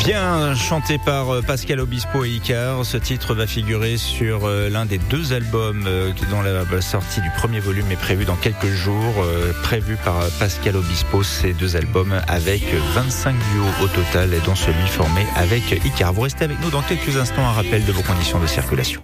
Bien chanté par Pascal Obispo et Icare, ce titre va figurer sur l'un des deux albums dont la sortie du premier volume est prévue dans quelques jours, prévu par Pascal Obispo. Ces deux albums avec 25 duos au total, dont celui formé avec Icare. Vous restez avec nous dans quelques instants, un rappel de vos conditions de circulation.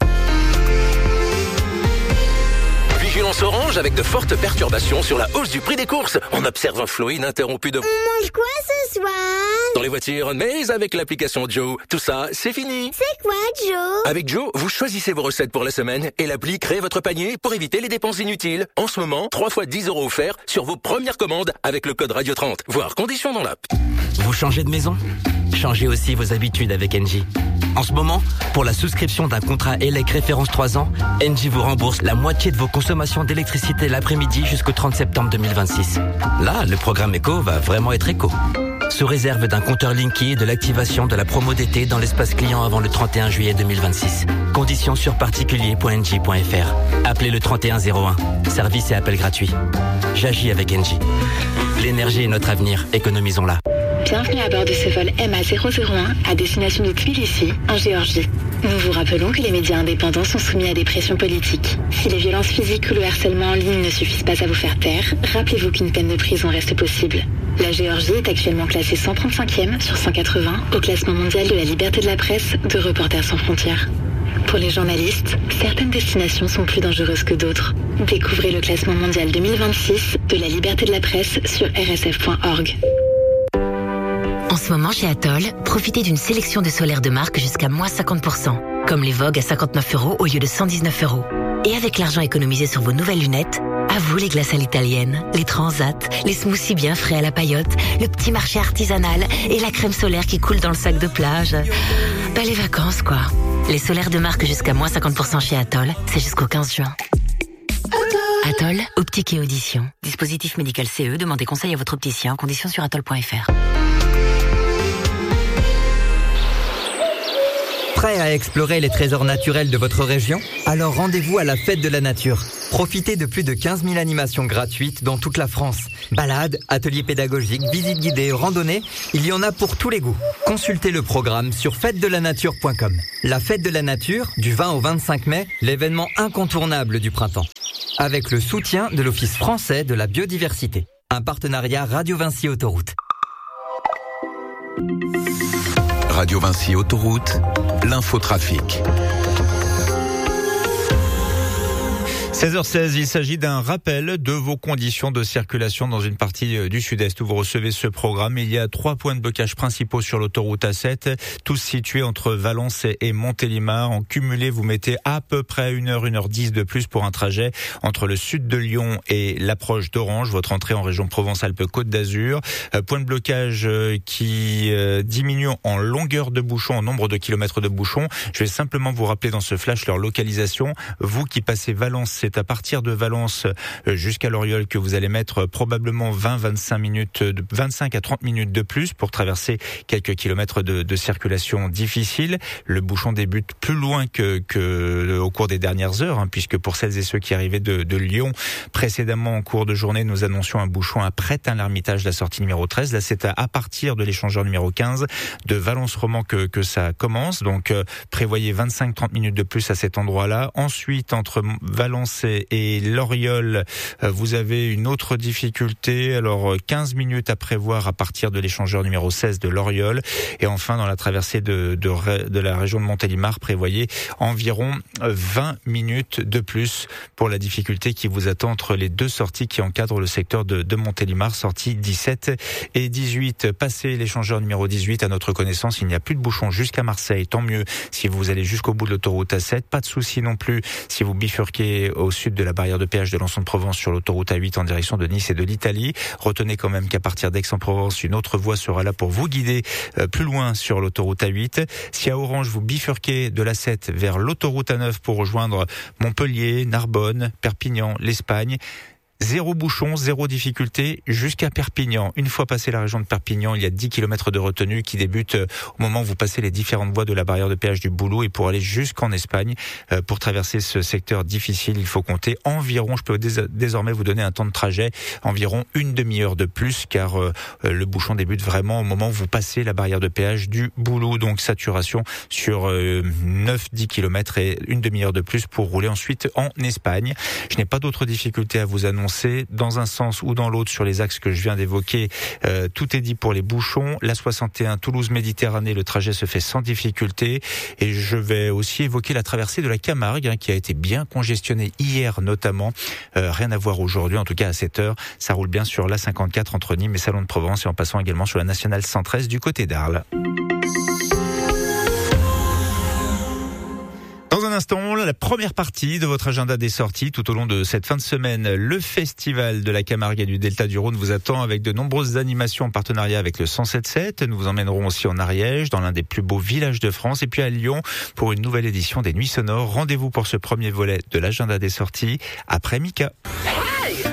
Vigilance orange avec de fortes perturbations sur la hausse du prix des courses. On observe un flot ininterrompu de... On mange quoi ce soir? Dans les voitures, mais avec l'application Joe. Tout ça, c'est fini. C'est quoi, Joe? Avec Joe, vous choisissez vos recettes pour la semaine et l'appli crée votre panier pour éviter les dépenses inutiles. En ce moment, 3 fois 10 € offerts sur vos premières commandes avec le code Radio 30. Voir conditions dans l'app. Vous changez de maison? Changez aussi vos habitudes avec Engie. En ce moment, pour la souscription d'un contrat ELEC référence 3 ans, Engie vous rembourse la moitié de vos consommations d'électricité l'après-midi jusqu'au 30 septembre 2026. Là, le programme éco va vraiment être éco. Sous réserve d'un compteur Linky et de l'activation de la promo d'été dans l'espace client avant le 31 juillet 2026. Conditions sur particulier.engie.fr. Appelez le 3101. Service et appel gratuit. J'agis avec Engie. L'énergie est notre avenir. Économisons-la. Bienvenue à bord de ce vol MA001 à destination de Tbilissi, en Géorgie. Nous vous rappelons que les médias indépendants sont soumis à des pressions politiques. Si les violences physiques ou le harcèlement en ligne ne suffisent pas à vous faire taire, rappelez-vous qu'une peine de prison reste possible. La Géorgie est actuellement classée 135e sur 180 au classement mondial de la liberté de la presse de Reporters sans frontières. Pour les journalistes, certaines destinations sont plus dangereuses que d'autres. Découvrez le classement mondial 2026 de la liberté de la presse sur rsf.org. En ce moment, chez Atoll, profitez d'une sélection de solaires de marque jusqu'à moins 50%, comme les Vogue à 59 € au lieu de 119 €. Et avec l'argent économisé sur vos nouvelles lunettes, à vous les glaces à l'italienne, les transats, les smoothies bien frais à la paillote, le petit marché artisanal et la crème solaire qui coule dans le sac de plage. Bah, les vacances, quoi. Les solaires de marque jusqu'à moins 50% chez Atoll, c'est jusqu'au 15 juin. Atoll, optique et audition. Dispositif médical CE, demandez conseil à votre opticien, conditions sur atoll.fr. Prêt à explorer les trésors naturels de votre région? Alors rendez-vous à la Fête de la Nature. Profitez de plus de 15 000 animations gratuites dans toute la France. Balades, ateliers pédagogiques, visites guidées, randonnées, il y en a pour tous les goûts. Consultez le programme sur fêtedelanature.com. La Fête de la Nature, du 20 au 25 mai, l'événement incontournable du printemps. Avec le soutien de l'Office français de la biodiversité. Un partenariat Radio Vinci Autoroute. Radio Vinci Autoroute, l'infotrafic. 16h16, il s'agit d'un rappel de vos conditions de circulation dans une partie du sud-est où vous recevez ce programme. Il y a 3 points de blocage principaux sur l'autoroute A7, tous situés entre Valence et Montélimar. En cumulé, vous mettez à peu près 1h10 de plus pour un trajet entre le sud de Lyon et l'approche d'Orange, votre entrée en région Provence-Alpes-Côte d'Azur. Point de blocage qui diminue en longueur de bouchon, en nombre de kilomètres de bouchon. Je vais simplement vous rappeler dans ce flash leur localisation. Vous qui passez Valence, c'est à partir de Valence jusqu'à Loriol que vous allez mettre probablement 25 à 30 minutes de plus pour traverser quelques kilomètres de circulation difficile. Le bouchon débute plus loin que au cours des dernières heures, puisque pour celles et ceux qui arrivaient de Lyon précédemment en cours de journée, nous annoncions un bouchon à Prêt-à-l'Hermitage, la sortie numéro 13. Là, c'est à partir de l'échangeur numéro 15 de Valence-Roman que ça commence. Donc, prévoyez 25-30 minutes de plus à cet endroit-là. Ensuite, entre Valence et Loriol, vous avez une autre difficulté. Alors 15 minutes à prévoir à partir de l'échangeur numéro 16 de Loriol. Et enfin, dans la traversée de la région de Montélimar, prévoyez environ 20 minutes de plus pour la difficulté qui vous attend entre les deux sorties qui encadrent le secteur de Montélimar, sortie 17 et 18. Passé l'échangeur numéro 18, à notre connaissance, il n'y a plus de bouchons jusqu'à Marseille. Tant mieux si vous allez jusqu'au bout de l'autoroute A7. Pas de souci non plus si vous bifurquez au sud de la barrière de péage de Lançon-de-Provence sur l'autoroute A8 en direction de Nice et de l'Italie. Retenez quand même qu'à partir d'Aix-en-Provence, une autre voie sera là pour vous guider plus loin sur l'autoroute A8. Si à Orange, vous bifurquez de l'A7 vers l'autoroute A9 pour rejoindre Montpellier, Narbonne, Perpignan, l'Espagne, 0 bouchon, 0 difficulté jusqu'à Perpignan. Une fois passé la région de Perpignan, il y a 10 km de retenue qui débutent au moment où vous passez les différentes voies de la barrière de péage du Boulot, et pour aller jusqu'en Espagne. Pour traverser ce secteur difficile, il faut compter environ, je peux désormais vous donner un temps de trajet, environ une demi-heure de plus, car le bouchon débute vraiment au moment où vous passez la barrière de péage du Boulot. Donc saturation sur 9-10 km et une demi-heure de plus pour rouler ensuite en Espagne. Je n'ai pas d'autres difficultés à vous annoncer dans un sens ou dans l'autre sur les axes que je viens d'évoquer. Tout est dit pour les bouchons. La 61 Toulouse-Méditerranée, le trajet se fait sans difficulté. Et je vais aussi évoquer la traversée de la Camargue, qui a été bien congestionnée hier notamment. Rien à voir aujourd'hui, en tout cas à cette heure. Ça roule bien sur la 54 entre Nîmes et Salon de Provence, et en passant également sur la nationale 113 du côté d'Arles. Dans un instant, la première partie de votre agenda des sorties tout au long de cette fin de semaine. Le festival de la Camargue et du Delta du Rhône vous attend avec de nombreuses animations en partenariat avec le 107.7. Nous vous emmènerons aussi en Ariège, dans l'un des plus beaux villages de France, et puis à Lyon pour une nouvelle édition des Nuits Sonores. Rendez-vous pour ce premier volet de l'agenda des sorties après Mika.